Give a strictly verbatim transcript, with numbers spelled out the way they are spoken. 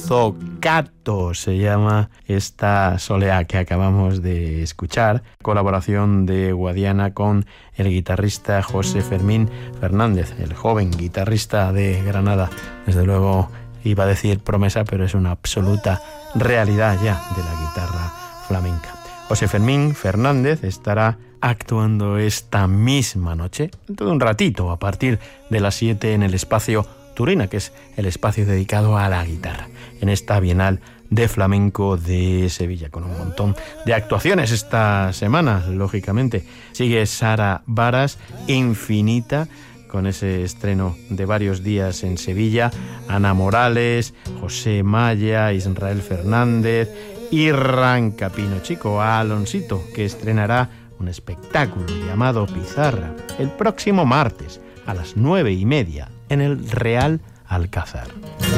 Zoccato se llama esta soleá que acabamos de escuchar, colaboración de Guadiana con el guitarrista José Fermín Fernández, el joven guitarrista de Granada. Desde luego iba a decir promesa, pero es una absoluta realidad ya de la guitarra flamenca. José Fermín Fernández estará actuando esta misma noche, dentro de un ratito, a partir de las siete en el espacio Turina, que es el espacio dedicado a la guitarra, en esta Bienal de Flamenco de Sevilla, con un montón de actuaciones esta semana, lógicamente. Sigue Sara Varas, Infinita, con ese estreno de varios días en Sevilla, Ana Morales, José Maya, Israel Fernández, Irran Capino Chico, Alonsito, que estrenará un espectáculo llamado Pizarra el próximo martes a las nueve y media en el Real Alcázar.